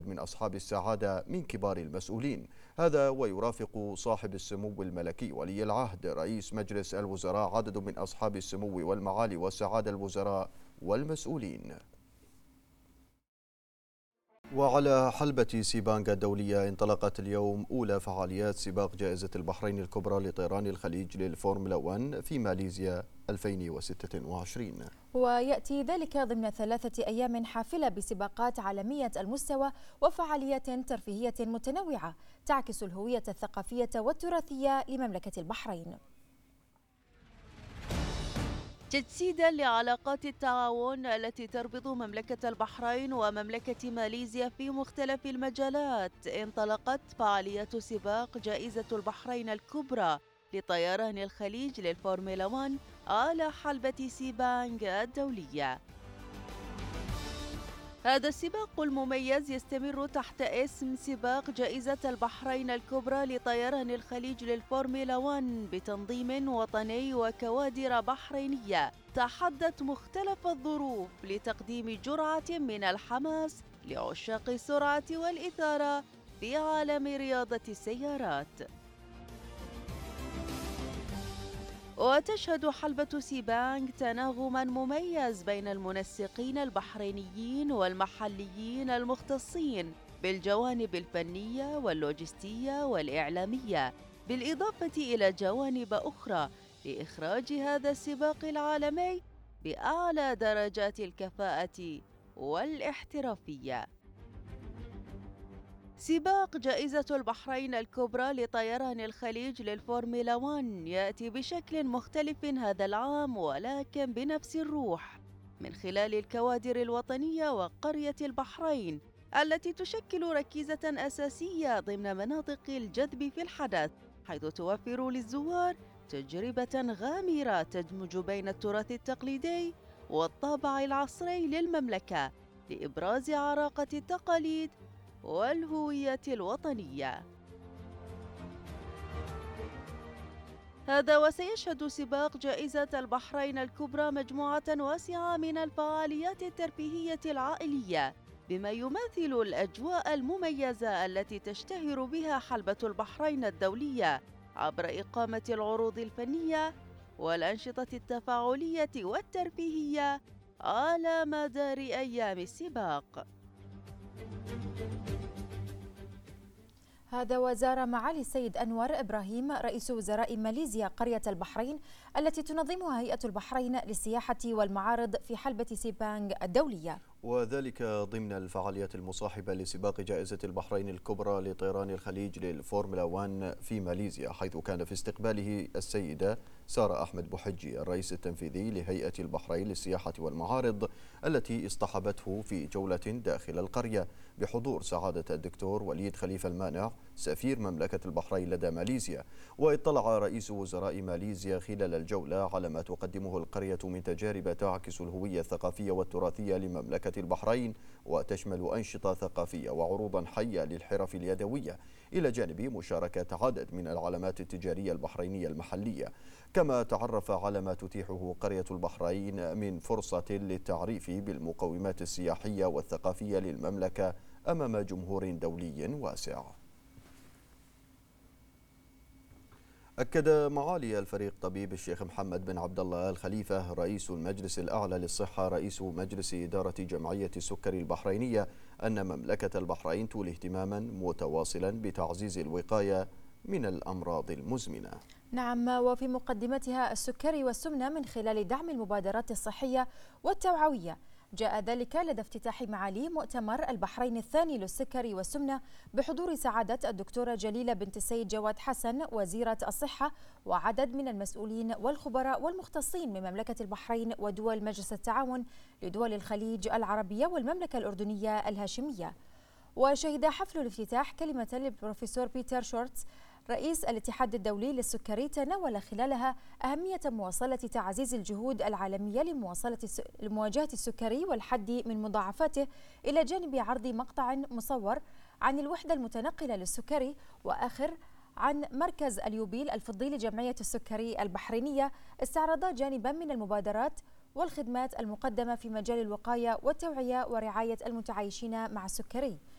من أصحاب السعادة من كبار المسؤولين. هذا ويرافق صاحب السمو الملكي ولي العهد رئيس مجلس الوزراء عدد من أصحاب السمو والمعالي والسعادة الوزراء والمسؤولين. وعلى حلبة سيبانغ الدولية انطلقت اليوم أولى فعاليات سباق جائزة البحرين الكبرى لطيران الخليج للفورمولا 1 في ماليزيا 2026. ويأتي ذلك ضمن 3 أيام حافلة بسباقات عالمية المستوى وفعاليات ترفيهية متنوعة تعكس الهوية الثقافية والتراثية لمملكة البحرين. تجسيدا لعلاقات التعاون التي تربط مملكة البحرين ومملكة ماليزيا في مختلف المجالات، انطلقت فعاليات سباق جائزة البحرين الكبرى لطيران الخليج للفورمولا 1 على حلبة سيبانغ الدولية. هذا السباق المميز يستمر تحت اسم سباق جائزة البحرين الكبرى لطيران الخليج للفورمولا 1 بتنظيم وطني وكوادر بحرينية تحدت مختلف الظروف لتقديم جرعة من الحماس لعشاق السرعة والإثارة في عالم رياضة السيارات. وتشهد حلبة سيبانغ تناغما مميز بين المنسقين البحرينيين والمحليين المختصين بالجوانب الفنية واللوجستية والإعلامية، بالإضافة إلى جوانب أخرى لإخراج هذا السباق العالمي بأعلى درجات الكفاءة والاحترافية. سباق جائزة البحرين الكبرى لطيران الخليج للفورمولا 1 يأتي بشكل مختلف هذا العام ولكن بنفس الروح، من خلال الكوادر الوطنية وقرية البحرين التي تشكل ركيزة أساسية ضمن مناطق الجذب في الحدث، حيث توفر للزوار تجربة غامرة تدمج بين التراث التقليدي والطابع العصري للمملكة لإبراز عراقة التقاليد والهوية الوطنية. هذا وسيشهد سباق جائزة البحرين الكبرى مجموعة واسعة من الفعاليات الترفيهية العائلية، بما يماثل الأجواء المميزة التي تشتهر بها حلبة البحرين الدولية عبر إقامة العروض الفنية والأنشطة التفاعلية والترفيهية على مدار أيام السباق. هذا وزار معالي السيد أنور إبراهيم رئيس وزراء ماليزيا قرية البحرين التي تنظمها هيئة البحرين للسياحة والمعارض في حلبة سيبانغ الدولية، وذلك ضمن الفعاليات المصاحبة لسباق جائزة البحرين الكبرى لطيران الخليج للفورمولا 1 في ماليزيا، حيث كان في استقباله السيدة سارة أحمد بوحجي الرئيس التنفيذي لهيئة البحرين للسياحة والمعارض التي اصطحبته في جولة داخل القرية بحضور سعادة الدكتور وليد خليفة المانع سفير مملكة البحرين لدى ماليزيا. واطلع رئيس وزراء ماليزيا خلال الجولة على ما تقدمه القرية من تجارب تعكس الهوية الثقافية والتراثية لمملكة البحرين، وتشمل أنشطة ثقافية وعروضا حية للحرف اليدوية، إلى جانب مشاركة عدد من العلامات التجارية البحرينية المحلية. كما تعرف على ما تتيحه قرية البحرين من فرصة للتعريف بالمقومات السياحية والثقافية للمملكة أمام جمهور دولي واسع. أكد معالي الفريق طبيب الشيخ محمد بن عبد الله الخليفة رئيس المجلس الأعلى للصحة رئيس مجلس إدارة جمعية السكري البحرينية أن مملكة البحرين تولي اهتماما متواصلا بتعزيز الوقاية من الأمراض المزمنة. نعم، وفي مقدمتها السكري والسمنة من خلال دعم المبادرات الصحية والتوعوية. جاء ذلك لدى افتتاح معالي مؤتمر البحرين الثاني للسكري والسمنة بحضور سعادة الدكتورة جليلة بنت السيد جواد حسن وزيرة الصحة وعدد من المسؤولين والخبراء والمختصين من مملكة البحرين ودول مجلس التعاون لدول الخليج العربية والمملكة الأردنية الهاشمية. وشهد حفل الافتتاح كلمة للبروفيسور بيتر شورتس رئيس الاتحاد الدولي للسكري تناول خلالها أهمية مواصلة تعزيز الجهود العالمية لمواجهة السكري والحد من مضاعفاته، إلى جانب عرض مقطع مصور عن الوحدة المتنقلة للسكري وآخر عن مركز اليوبيل الفضي لجمعية السكري البحرينية، استعرض جانبا من المبادرات والخدمات المقدمة في مجال الوقاية والتوعية ورعاية المتعايشين مع السكري.